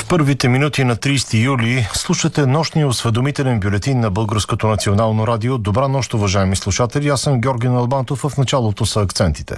В първите минути на 30 юли слушате нощния осведомителен бюлетин на Българското национално радио. Добра нощ, уважаеми слушатели. Аз съм Георги Налбантов, в началото са акцентите.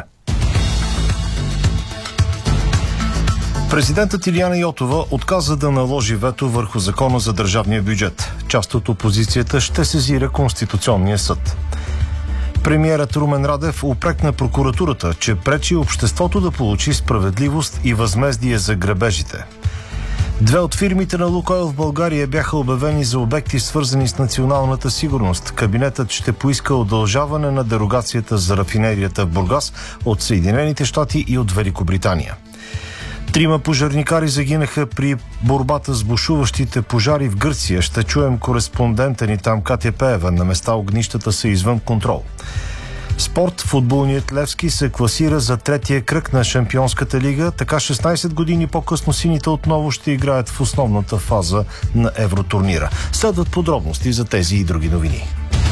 Президентът Илияна Йотова отказа да наложи вето върху закона за държавния бюджет. Част от опозицията ще сезира Конституционния съд. Премиерът Румен Радев упрекна прокуратурата, че пречи обществото да получи справедливост и възмездие за грабежите. Две от фирмите на Лукойл в България бяха обявени за обекти, свързани с националната сигурност. Кабинетът ще поиска удължаване на дерогацията за рафинерията в Бургас от Съединените щати и от Великобритания. 3 пожарникари загинаха при борбата с бушуващите пожари в Гърция. Ще чуем кореспондента ни там Катя Пеева. На места огнищата са извън контрол. Спорт. Футболният Левски се класира за третия кръг на Шампионската лига. Така 16 години по-късно сините отново ще играят в основната фаза на Евротурнира. Следват подробности за тези и други новини.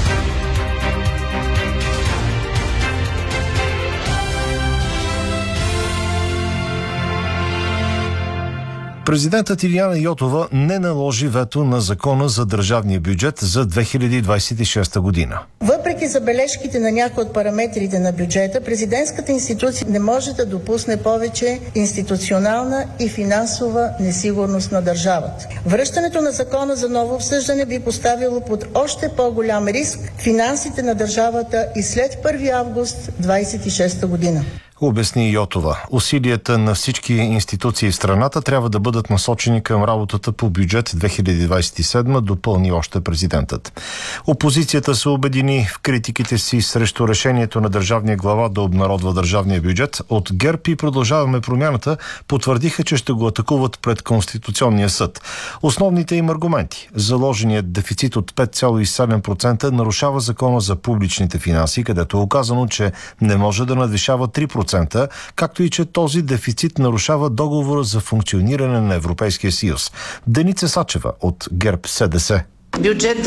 Президентът Илияна Йотова не наложи вето на закона за държавния бюджет за 2026 година. Въпреки забележките на някои от параметрите на бюджета, президентската институция не може да допусне повече институционална и финансова несигурност на държавата. Връщането на закона за ново обсъждане би поставило под още по-голям риск финансите на държавата и след 1 август 2026 година. Обясни Йотова. Усилията на всички институции в страната трябва да бъдат насочени към работата по бюджет 2027, допълни още президентът. Опозицията се обедини в критиките си срещу решението на държавния глава да обнародва държавния бюджет. От ГЕРБ и Продължаваме промяната потвърдиха, че ще го атакуват пред Конституционния съд. Основните им аргументи: заложеният дефицит от 5,7% нарушава закона за публичните финанси, където е указано, че не може да надвишава 3%, както и че този дефицит нарушава договора за функциониране на Европейския съюз. Деница Сачева от ГЕРБ-СДС. Бюджет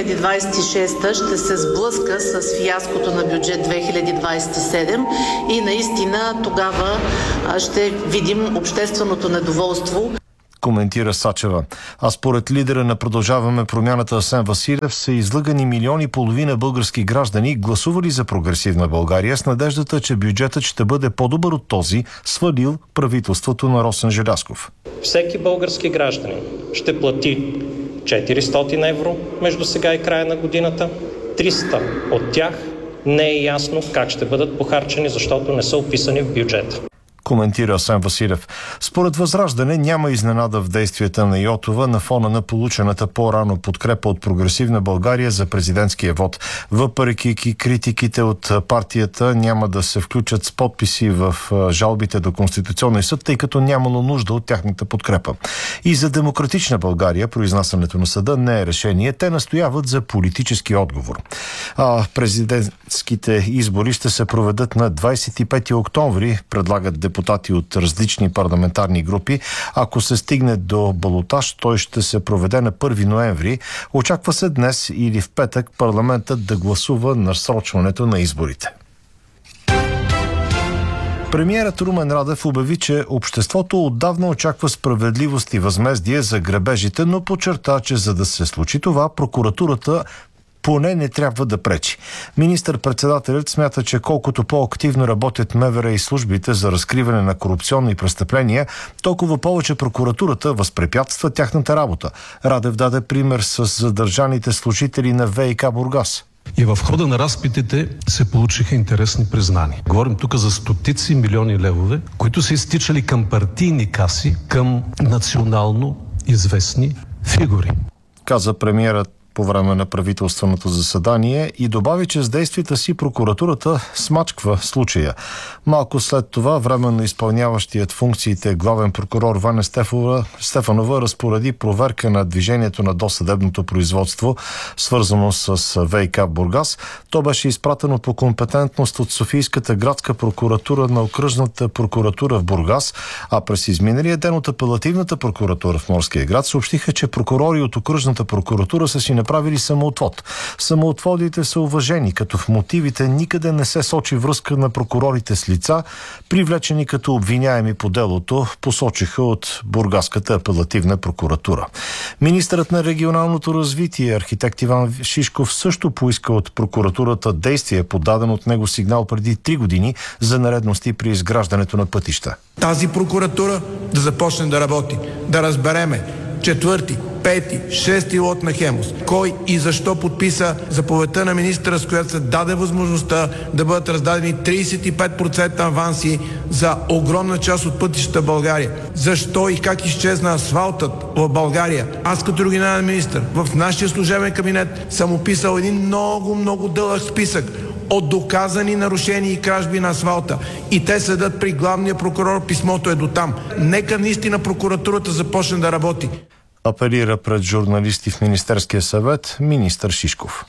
2026 ще се сблъска с фиаското на бюджет 2027 и наистина тогава ще видим общественото недоволство. Коментира Сачева. А според лидера на Продължаваме промяната Асен Василев са излъгани 1,5 милиона български граждани, гласували за Прогресивна България с надеждата, че бюджетът ще бъде по-добър от този, свалил правителството на Росен Желязков. Всеки български гражданин ще плати 400 евро между сега и края на годината. 300 от тях не е ясно как ще бъдат похарчени, защото не са описани в бюджета. Коментира Асен Василев. Според Възраждане няма изненада в действията на Йотова на фона на получената по-рано подкрепа от Прогресивна България за президентския вод. Въпреки критиките от партията няма да се включат с подписи в жалбите до Конституционния съд, тъй като нямало нужда от тяхната подкрепа. И за Демократична България произнасянето на съда не е решение. Те настояват за политически отговор. Президентските избори ще се проведат на 25 октомври, предлагат депутати от различни парламентарни групи. Ако се стигне до балотаж, той ще се проведе на 1 ноември. Очаква се днес или в петък парламентът да гласува насрочването на изборите. Премиерът Румен Радев обяви, че обществото отдавна очаква справедливост и възмездие за грабежите, но подчерта, че за да се случи това, прокуратурата поне не трябва да пречи. Министър-председателят смята, че колкото по-активно работят МВР и службите за разкриване на корупционни престъпления, толкова повече прокуратурата възпрепятства тяхната работа. Радев даде пример с задържаните служители на ВиК Бургас. И в хода на разпитите се получиха интересни признания. Говорим тук за стотици милиони левове, които са изтичали към партийни каси, към национално известни фигури. Каза премиерът по време на правителственото заседание и добави, че с действията си прокуратурата смачква случая. Малко след това временно изпълняващият функциите главен прокурор Ваня Стефанова разпореди проверка на движението на досъдебното производство, свързано с ВиК Бургас. То беше изпратено по компетентност от Софийската градска прокуратура на окръжната прокуратура в Бургас, а през изминалия ден от апелативната прокуратура в Морския град съобщиха, че прокурори от окръжната прокуратура са си направили самоотвод. Самоотводите са уважени, като в мотивите никъде не се сочи връзка на прокурорите с лица, привлечени като обвиняеми по делото, посочиха от Бургаската апелативна прокуратура. Министърът на регионалното развитие, архитект Иван Шишков, също поиска от прокуратурата действие, подаден от него сигнал преди 3 години за нередности при изграждането на пътища. Тази прокуратура да започне да работи, да разбереме 4-ти, 5-ти, 6-ти лот на Хемус. Кой и защо подписа заповедта на министъра, с която се даде възможността да бъдат раздадени 35% аванси за огромна част от пътищата в България. Защо и как изчезна асфалтът в България? Аз като регионален министър в нашия служебен кабинет съм описал един много дълъг списък от доказани нарушения и кражби на асфалта. И те седат при главния прокурор, писмото е до там. Нека наистина прокуратурата започне да работи. Апелира пред журналисти в Министерския съвет министър Шишков.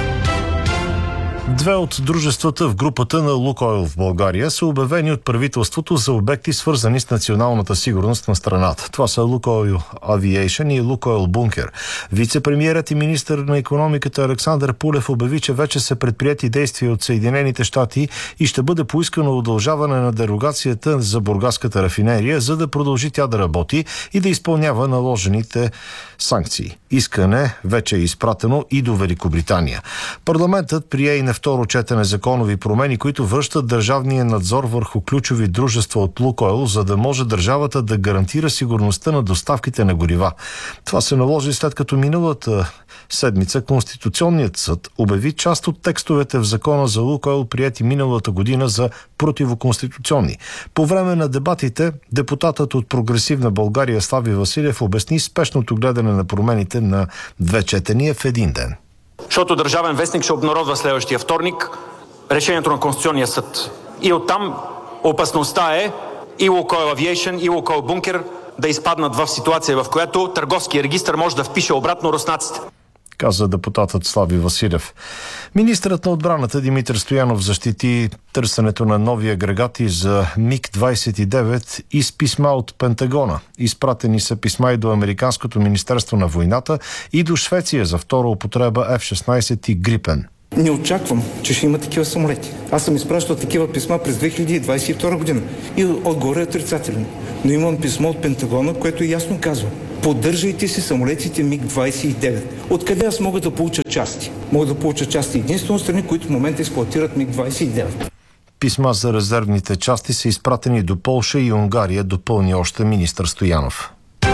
2 от дружествата в групата на Лукойл в България са обявени от правителството за обекти, свързани с националната сигурност на страната. Това са Лукойл Авиейшън и Лукойл Бункер. Вице-премиерът и министър на икономиката Александър Пулев обяви, че вече са предприети действия от Съединените щати и ще бъде поискано удължаване на дерогацията за бургаската рафинерия, за да продължи тя да работи и да изпълнява наложените санкции. Искане вече е изпратено и до Великобритания. Парламентът прие и на второ четене законови промени, които връщат държавния надзор върху ключови дружества от Лукойл, за да може държавата да гарантира сигурността на доставките на горива. Това се наложи след като миналата седмица Конституционният съд обяви част от текстовете в закона за Лукойл, приети миналата година, за противоконституционни. По време на дебатите депутатът от Прогресивна България Слави Василев обясни спешното гледане на промените на 2 четения в един ден. Защото Държавен вестник ще обнародва следващия вторник решението на Конституционния съд. И оттам опасността е и Лукойл Авиейшън, и Лукойл Бункер да изпаднат в ситуация, в която търговския регистър може да впише обратно руснаците, каза депутатът Слави Василев. Министърът на отбраната Димитър Стоянов защити търсенето на нови агрегати за МиГ-29 и с писма от Пентагона. Изпратени са писма и до Американското министерство на войната и до Швеция за втора употреба F-16 и Грипен. Не очаквам, че ще има такива самолети. Аз съм изпращал такива писма през 2022 година и отгоре е отрицателен. Но имам писмо от Пентагона, което ясно казва: поддържайте си самолетите МиГ-29. Откъде аз мога да получа части? Мога да получа части единствено страни, които в момента експлоатират МиГ-29. Писма за резервните части са изпратени до Полша и Унгария, допълни още министър Стоянов.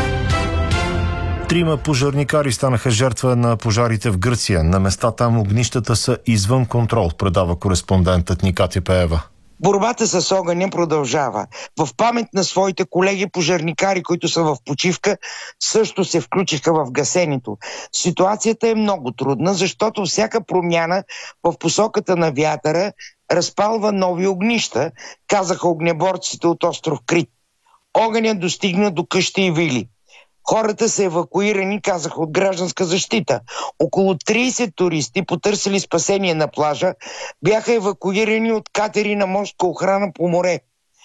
3 пожарникари станаха жертва на пожарите в Гърция. На места там огнищата са извън контрол, предава кореспондентът ни Катя Пеева. Борбата с огъня продължава. В памет на своите колеги пожарникари, които са в почивка, също се включиха в гасенето. Ситуацията е много трудна, защото всяка промяна в посоката на вятъра разпалва нови огнища, казаха огнеборците от остров Крит. Огънят достигна до къщи и вили. Хората са евакуирани, казаха от гражданска защита. Около 30 туристи, потърсили спасение на плажа, бяха евакуирани от катери на морска охрана по море.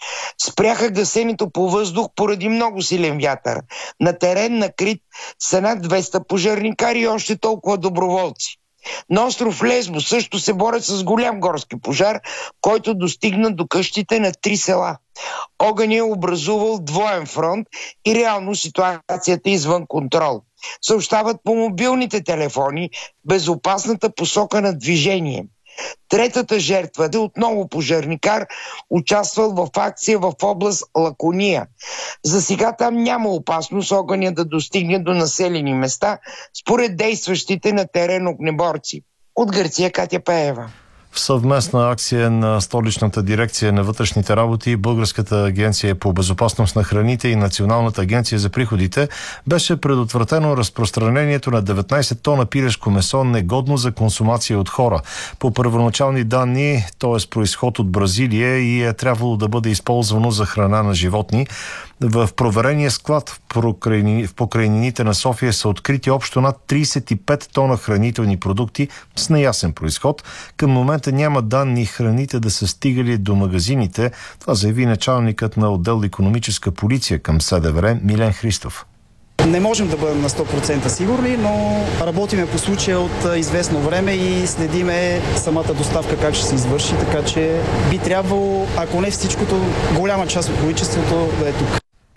Спряха гасенето по въздух поради много силен вятър. На терен на Крит са над 200 пожарникари и още толкова доброволци. На остров Лесбо също се борят с голям горски пожар, който достигна до къщите на 3 села. Огън е образувал двоен фронт и реално ситуацията е извън контрол. Съобщават по мобилните телефони безопасната посока на движение. Третата жертва е отново пожарникар, участвал в акция в област Лакония. За сега там няма опасност огъня да достигне до населени места, според действащите на терен огнеборци. От Гърция Катя Пеева. В съвместна акция на Столичната дирекция на вътрешните работи, Българската агенция по безопасност на храните и Националната агенция за приходите беше предотвратено разпространението на 19 тона пилешко месо, негодно за консумация от хора. По първоначални данни, то е с произход от Бразилия и е трябвало да бъде използвано за храна на животни. В проверения склад в покрайнините на София са открити общо над 35 тона хранителни продукти с неясен произход. Към момента няма данни храните да са стигали до магазините. Това заяви началникът на отдел икономическа полиция към СДВР Милен Христов. Не можем да бъдем на 100% сигурни, но работиме по случая от известно време и следиме самата доставка как ще се извърши, така че би трябвало, ако не всичкото, голяма част от количеството да е тук.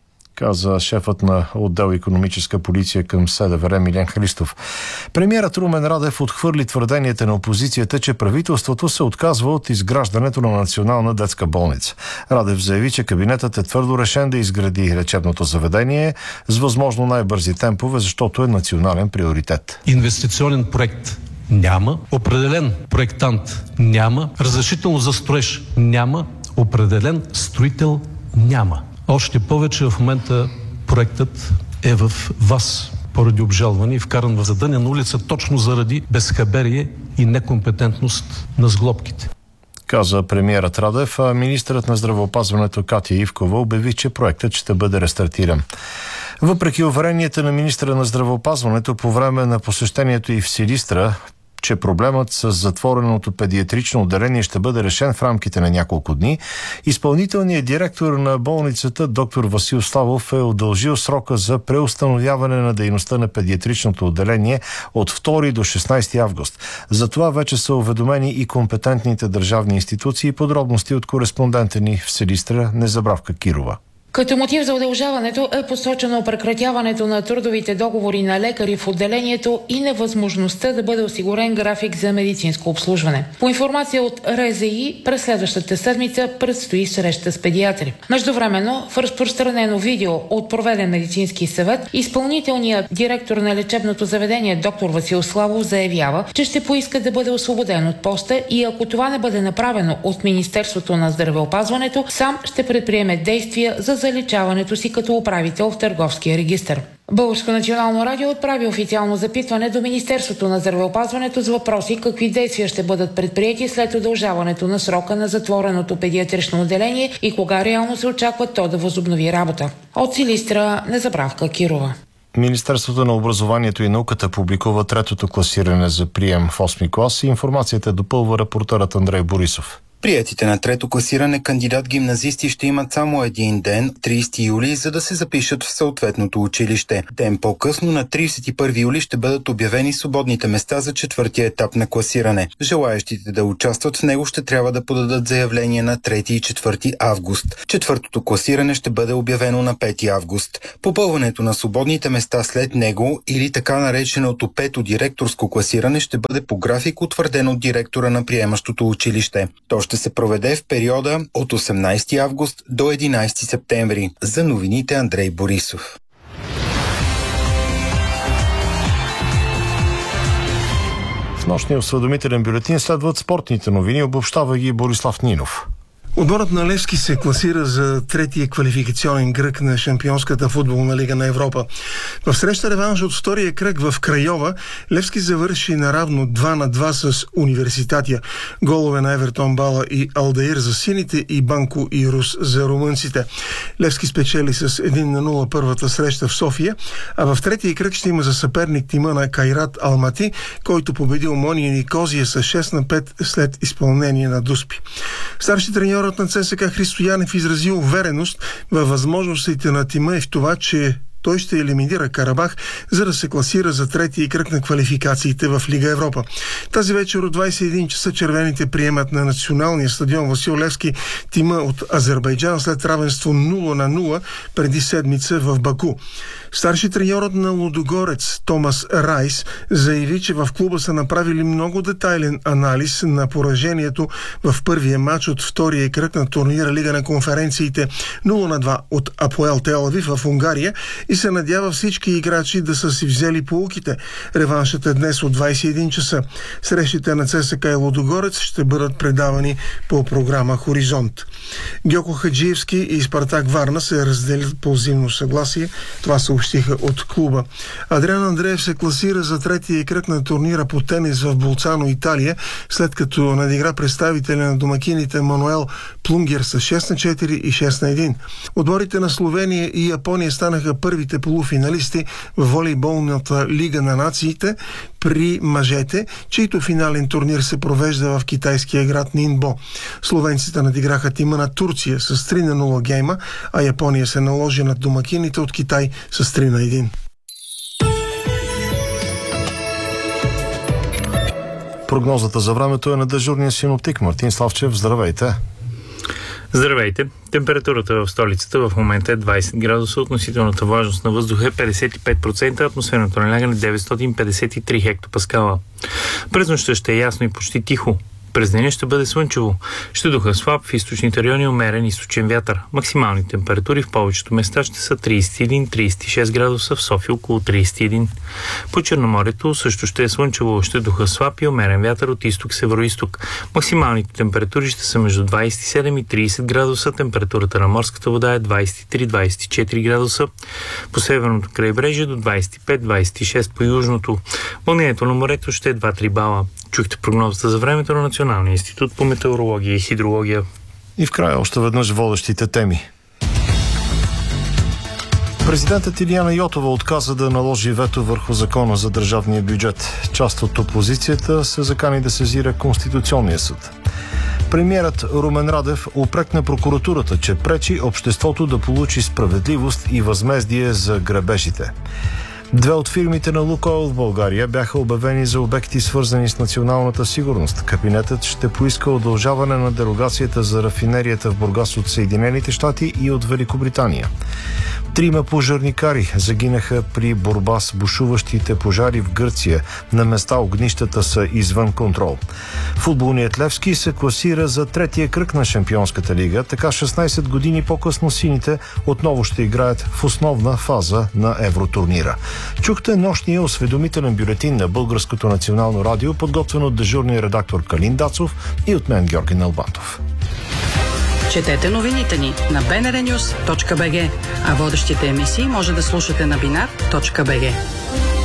Каза шефът на отдел икономическа полиция към СДВР Милен Христов. Премиерът Румен Радев отхвърли твърденията на опозицията, че правителството се отказва от изграждането на национална детска болница. Радев заяви, че кабинетът е твърдо решен да изгради лечебното заведение с възможно най-бързи темпове, защото е национален приоритет. Инвестиционен проект няма, определен проектант няма, разрешително за строеж няма, определен строител няма. Още повече в момента проектът е в ВАС поради обжалване и вкаран в задънена улица точно заради безхаберие и некомпетентност на сглобките. Каза премиерът Радев, а министърът на здравеопазването Катя Ивкова обяви, че проектът ще бъде рестартиран. Въпреки уверенията на министъра на здравеопазването по време на посещението и в Силистра, че проблемът с затвореното педиатрично отделение ще бъде решен в рамките на няколко дни, изпълнителният директор на болницата доктор Васил Славов е удължил срока за преустановяване на дейността на педиатричното отделение от 2 до 16 август. За това вече са уведомени и компетентните държавни институции. Подробности от кореспондента ни в Силистра Незабравка Кирова. Като мотив за удължаването е посочено прекратяването на трудовите договори на лекари в отделението и невъзможността да бъде осигурен график за медицинско обслужване. По информация от РЗИ, през следващата седмица предстои среща с педиатри. Междувременно, в разпространено видео от проведен медицински съвет, изпълнителният директор на лечебното заведение доктор Васил Славов заявява, че ще поиска да бъде освободен от поста и ако това не бъде направено от Министерството на здравеопазването, сам ще предприеме действия за заличаването си като управител в Търговския регистър. Българско национално радио отправи официално запитване до Министерството на здравеопазването с въпроси какви действия ще бъдат предприети след удължаването на срока на затвореното педиатрично отделение и кога реално се очаква то да възобнови работа. От Силистра Незабравка Кирова. Министерството на образованието и науката публикува третото класиране за прием в 8 клас и информацията допълва репортерът Андрей Борисов. Приетите на трето класиране кандидат-гимназисти ще имат само един ден, 30 юли, за да се запишат в съответното училище. Ден по-късно, на 31 юли, ще бъдат обявени свободните места за четвъртия етап на класиране. Желаещите да участват в него ще трябва да подадат заявление на 3 и 4 август. Четвъртото класиране ще бъде обявено на 5 август. Попълването на свободните места след него или така нареченото пето директорско класиране ще бъде по график, утвърден от директора на приемащото училище. То ще се проведе в периода от 18 август до 11 септември. За новините Андрей Борисов. В нощния осведомителен бюлетин следват спортните новини, обобщава ги Борислав Нинов. Отборът на Левски се класира за третия квалификационен кръг на Шампионската футболна лига на Европа. В среща реванш от втория кръг в Крайова, Левски завърши наравно 2-2 с Университатия. Голове на Евертон Бала и Алдаир за сините и Банко и Рус за румънците. Левски спечели с 1-0 първата среща в София, а в третия кръг ще има за съперник тима на Кайрат Алмати, който победи Омония Никозия с 6-5 след изпълнение на Дуспи. Старши треньорът на ЦСКА Христо Янев изрази увереност във възможностите на тима и в това, че той ще елиминира Карабах, за да се класира за третия кръг на квалификациите в Лига Европа. Тази вечер от 21 часа червените приемат на националния стадион Васил Левски тима от Азербайджан след равенство 0-0 преди седмица в Баку. Старши треньорът на Лудогорец Томас Райс заяви, че в клуба са направили много детайлен анализ на поражението в първия матч от втория кръг на турнира Лига на конференциите 0-2 от Апоел Тел Авив в Унгария и се надява всички играчи да са си взели поуките. Реваншът е днес от 21 часа. Срещите на ЦСКА и Лудогорец ще бъдат предавани по програма Хоризонт. Гьоко Хаджиевски и Спартак Варна се разделят по взаимно съгласие. Това съобщиха от клуба. Адриан Андреев се класира за третия кръг на турнира по тенис в Болцано, Италия, след като надигра представителя на домакините Мануел Плунгер с 6-4 и 6-1. Отборите на Словения и Япония станаха първите полуфиналисти в волейболната Лига на нациите при мъжете, чийто финален турнир се провежда в китайския град Нинбо. Словенците надиграха тима на Турция с 3-0 гейма, а Япония се наложи над домакините от Китай с 3-1. Прогнозата за времето е на дежурния синоптик Мартин Славчев. Здравейте! Здравейте! Температурата в столицата в момента е 20 градуса, относителната влажност на въздуха е 55%, атмосферното налягане 953 хектопаскала. През нощта ще е ясно и почти тихо. През деня ще бъде слънчево. Ще духа слаб, в източните райони умерен източен вятър. Максимални температури в повечето места ще са 31-36 градуса, в София около 31. По Черноморието също ще е слънчево. Ще духа слаб и умерен вятър от изток-североизток. Максималните температури ще са между 27 и 30 градуса. Температурата на морската вода е 23-24 градуса. По северното крайбрежие до 25-26 по южното. Вълнението на морето ще е 2-3 бала. Чухте прогнозата за времето на Националния институт по метеорология и хидрология. И в края още веднъж водещите теми. Президентът Илияна Йотова отказа да наложи вето върху закона за държавния бюджет. Част от опозицията се закани да сезира Конституционния съд. Премиерът Румен Радев упрекна прокуратурата, че пречи обществото да получи справедливост и възмездие за грабежите. 2 от фирмите на Лукойл в България бяха обявени за обекти, свързани с националната сигурност. Кабинетът ще поиска удължаване на дерогацията за рафинерията в Бургас от Съединените щати и от Великобритания. 3 пожарникари загинаха при борба с бушуващите пожари в Гърция. На места огнищата са извън контрол. Футболният Левски се класира за 3-тия кръг на Шампионската лига. Така 16 години по-късно сините отново ще играят в основна фаза на евротурнира. Чухте нощния осведомителен бюлетин на Българското национално радио, подготвен от дежурния редактор Калин Дацов и от мен Георги Налбантов. Четете новините ни на bnrnews.bg, а водещите емисии може да слушате на binar.bg.